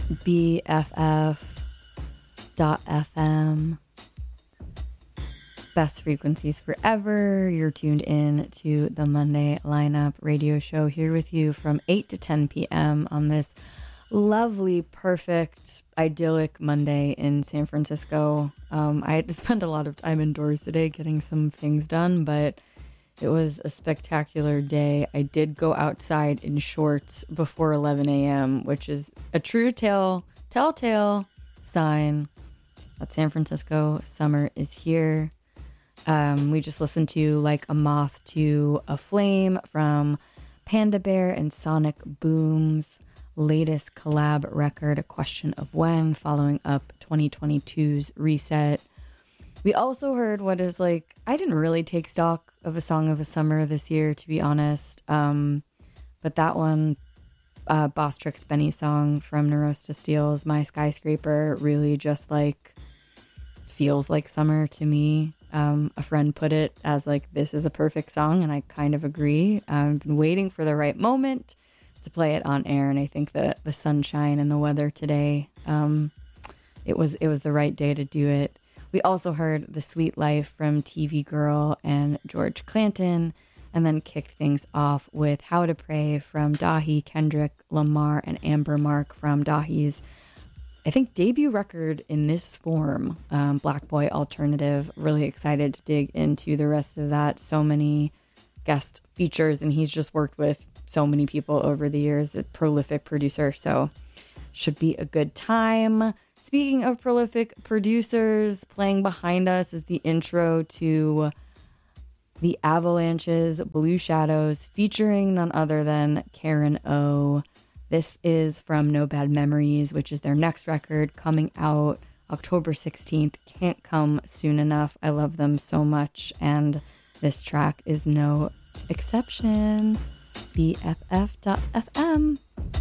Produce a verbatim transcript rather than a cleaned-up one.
B F F dot F M. Best frequencies forever. You're tuned in to the Monday Lineup radio show here with you from eight to ten p.m. on this lovely, perfect, idyllic Monday in San Francisco. Um, I had to spend a lot of time indoors today getting some things done, but it was a spectacular day. I did go outside in shorts before eleven a.m., which is a true tale, telltale sign that San Francisco summer is here. Um, we just listened to Like a Moth to a Flame from Panda Bear and Sonic Boom's latest collab record, A Question of When, following up twenty twenty-two's Reset. We also heard what is like, I didn't really take stock of a song of a summer this year, to be honest. Um, but that one, uh, Boss Tricks Benny song from Neurosta Steel's My Skyscraper, really just like feels like summer to me. Um, a friend put it as like, this is a perfect song, and I kind of agree. I've been waiting for the right moment to play it on air, and I think that the sunshine and the weather today, um, it was it was the right day to do it. We also heard The Sweet Life from T V Girl and George Clanton, and then kicked things off with How to Pray from Dahi, Kendrick Lamar, and Amber Mark from Dahi's, I think, debut record in this form, um, Black Boy Alternative. Really excited to dig into the rest of that. So many guest features, and he's just worked with so many people over the years, a prolific producer, so should be a good time. Speaking of prolific producers, playing behind us is the intro to The Avalanche's Blue Shadows, featuring none other than Karen O. This is from No Bad Memories, which is their next record, coming out October sixteenth. Can't come soon enough. I love them so much, and this track is no exception. B F F dot F M.